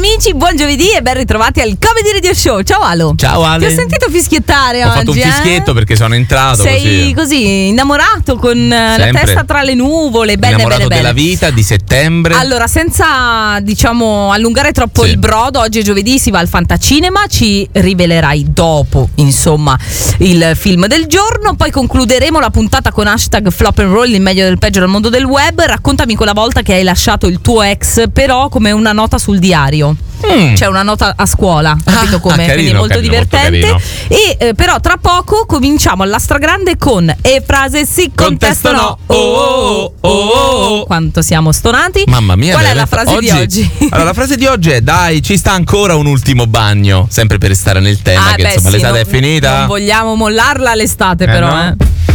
amici, buon giovedì e ben ritrovati al Comedy Radio Show. Ciao Ale. Ciao Ale. Ti ho sentito fischiettare oggi. Ho fatto un fischietto perché sono entrato. Sei così innamorato con la testa tra le nuvole, bene, innamorato bene, della bene. vita di settembre. Allora, senza allungare troppo il brodo, oggi è giovedì, si va al Fantacinema, ci rivelerai dopo, insomma, il film del giorno, poi concluderemo la puntata con hashtag Flop and Roll, il meglio del peggio del mondo del web. Raccontami quella volta che hai lasciato il tuo ex, però come una nota sul diario. C'è una nota a scuola, capito come? Carino, quindi molto carino, divertente. molto E però tra poco cominciamo alla stragrande con E frase sì, contesto no. Quanto siamo stonati. Mamma mia. Qual è la frase di oggi? Allora, la frase di oggi è: dai, ci sta ancora un ultimo bagno. Sempre per restare nel tema, che insomma sì, l'estate è finita. Non vogliamo mollarla l'estate, però. No?